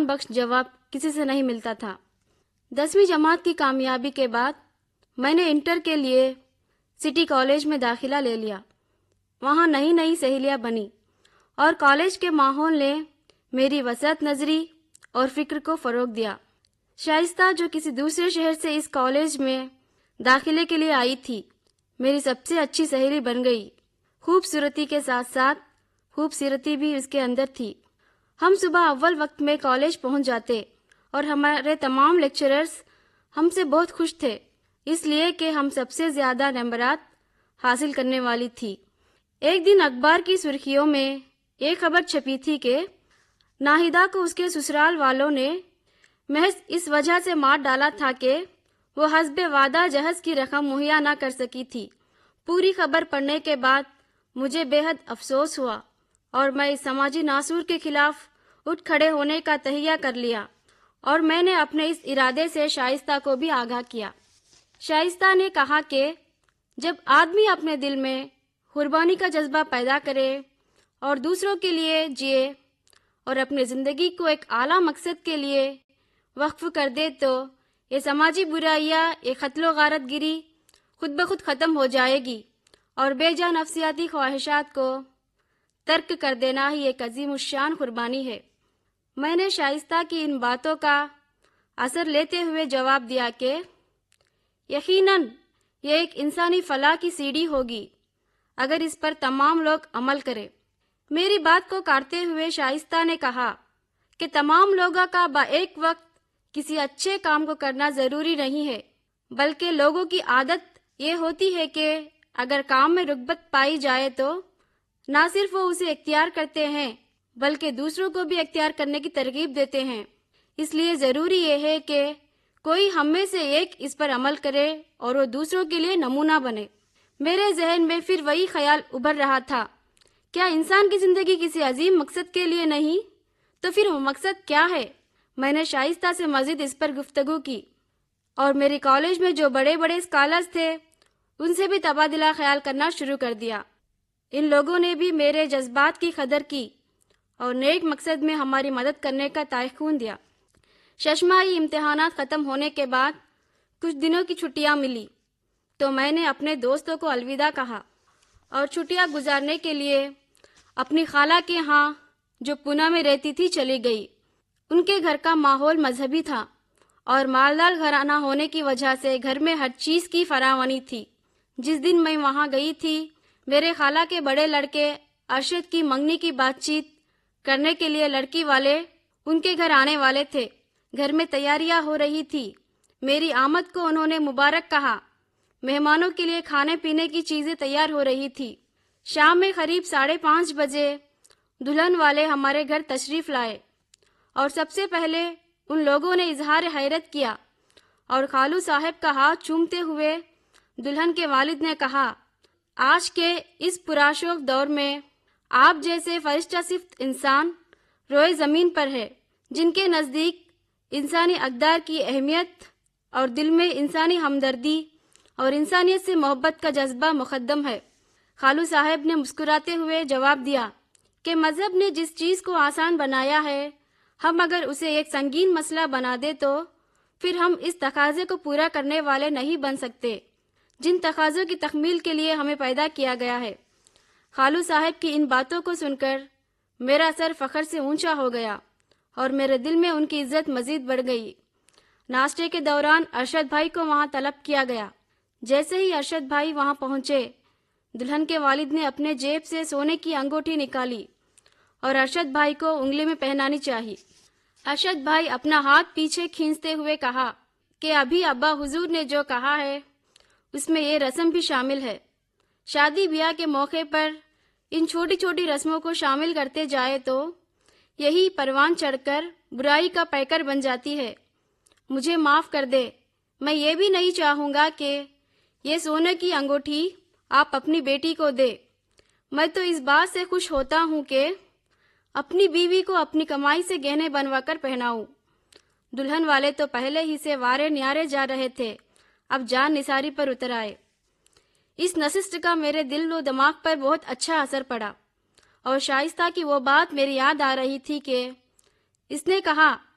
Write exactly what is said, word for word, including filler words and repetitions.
बख्श जवाब किसी से नहीं मिलता था। दसवीं जमात की कामयाबी के बाद मैंने इंटर के लिए सिटी कॉलेज में दाखिला ले लिया। वहाँ नई नई सहेलियाँ बनी और कॉलेज के माहौल ने मेरी वसअत नज़री और फिक्र को फ़रोग दिया। शाइस्ता, जो किसी दूसरे शहर से इस कॉलेज में दाखिले के लिए आई थी, मेरी सबसे अच्छी सहेली बन गई। खूबसूरती के साथ साथ खूबसूरती भी उसके अंदर थी। हम सुबह अव्वल वक्त में कॉलेज पहुंच जाते और हमारे तमाम लेक्चरर्स हमसे बहुत खुश थे, इसलिए कि हम सबसे ज़्यादा नंबरात हासिल करने वाली थी। एक दिन अखबार की सुर्खियों में एक खबर छपी थी कि नाहिदा को उसके ससुराल वालों ने महज इस वजह से मार डाला था कि वो हस्बे वादा जहज़ की रकम मुहैया ना कर सकी थी। पूरी खबर पढ़ने के बाद मुझे बेहद अफसोस हुआ और मैं इस समाजी नासूर के खिलाफ उठ खड़े होने का तहिया कर लिया और मैंने अपने इस इरादे से शाइस्ता को भी आगाह किया। शाइस्ता ने कहा कि जब आदमी अपने दिल में कुर्बानी का जज्बा पैदा करे और दूसरों के लिए जिए और अपनी ज़िंदगी को एक आला मकसद के लिए वक्फ कर दे तो ये समाजी बुराइयाँ, ये क़त्ल गारत गिरी खुद ब खुद ख़त्म हो जाएगी और बेजा नफ्सियाती ख्वाहिशात को तर्क कर देना ही एक अज़ीमुश्शान कुर्बानी है। मैंने शाइस्ता की इन बातों का असर लेते हुए जवाब दिया कि यकीनन ये एक इंसानी फलाह की सीढ़ी होगी अगर इस पर तमाम लोग अमल करें। मेरी बात को काटते हुए शाइस्ता ने कहा कि तमाम लोगों का बएक वक्त किसी अच्छे काम को करना ज़रूरी नहीं है, बल्कि लोगों की आदत ये होती है कि अगर काम में रुग़बत पाई जाए तो ना सिर्फ वो उसे इख्तियार करते हैं बल्कि दूसरों को भी इख्तियार करने की तरगीब देते हैं। इसलिए ज़रूरी ये है कि कोई हम में से एक इस पर अमल करे और वो दूसरों के लिए नमूना बने। मेरे जहन में फिर वही ख्याल उभर रहा था, क्या इंसान की ज़िंदगी किसी अजीम मकसद के लिए नहीं, तो फिर वो मकसद क्या है? मैंने शाइस्ता से मज़ीद इस पर गुफ्तगू की और मेरे कॉलेज में जो बड़े बड़े स्कॉलर्स थे उनसे भी तबादला ख्याल करना शुरू कर दिया। इन लोगों ने भी मेरे जज्बात की कदर की और नेक मकसद में हमारी मदद करने का तायक़ून दिया। शशमाही इम्तिहानात ख़त्म होने के बाद कुछ दिनों की छुट्टियां मिली तो मैंने अपने दोस्तों को अलविदा कहा और छुट्टियां गुजारने के लिए अपनी खाला के यहाँ, जो पूना में रहती थी, चली गई। उनके घर का माहौल मजहबी था और मालदार घराना होने की वजह से घर में हर चीज़ की फरावानी थी। जिस दिन मैं वहाँ गई थी, मेरे खाला के बड़े लड़के अरशद की मंगनी की बातचीत करने के लिए लड़की वाले उनके घर आने वाले थे। घर में तैयारियां हो रही थी। मेरी आमद को उन्होंने मुबारक कहा। मेहमानों के लिए खाने पीने की चीज़ें तैयार हो रही थी। शाम में करीब साढ़े पाँच बजे दुल्हन वाले हमारे घर तशरीफ़ लाए और सबसे पहले उन लोगों ने इजहार हैरत किया और खालू साहब का हाथ चूमते हुए दुल्हन के वालिद ने कहा, आज के इस पुराशोक दौर में आप जैसे फरिश्ता सिफ्त इंसान रोए ज़मीन पर है, जिनके नज़दीक इंसानी अक़दार की अहमियत और दिल में इंसानी हमदर्दी और इंसानियत से मोहब्बत का जज्बा मुक़द्दम है। खालू साहब ने मुस्कुराते हुए जवाब दिया कि मज़हब ने जिस चीज़ को आसान बनाया है, हम अगर उसे एक संगीन मसला बना दे तो फिर हम इस तकाज़े को पूरा करने वाले नहीं बन सकते जिन तकाज़ों की तकमील के लिए हमें पैदा किया गया है। खालू साहब की इन बातों को सुनकर मेरा सर फ़ख्र से ऊंचा हो गया और मेरे दिल में उनकी इज्जत मज़ीद बढ़ गई। नाश्ते के दौरान अरशद भाई को वहाँ तलब किया गया। जैसे ही अरशद भाई वहाँ पहुँचे, दुल्हन के वालिद ने अपने जेब से सोने की अंगूठी निकाली और अरशद भाई को उंगली में पहनानी चाहिए। अरशद भाई अपना हाथ पीछे खींचते हुए कहा कि अभी अब्बा हुजूर ने जो कहा है उसमें ये रस्म भी शामिल है। शादी ब्याह के मौके पर इन छोटी छोटी रस्मों को शामिल करते जाए तो यही परवान चढ़कर बुराई का पैकर बन जाती है। मुझे माफ़ कर दे, मैं ये भी नहीं चाहूँगा कि ये सोने की अंगूठी आप अपनी बेटी को दे। मैं तो इस बात से खुश होता हूँ कि अपनी बीवी को अपनी कमाई से गहने बनवा कर पहनाऊँ। दुल्हन वाले तो पहले ही से वारे न्यारे जा रहे थे, अब जान निसारी पर उतर आए। इस नशिस्त का मेरे दिल व दिमाग पर बहुत अच्छा असर पड़ा और शाइस्ता की वो बात मेरी याद आ रही थी कि इसने कहा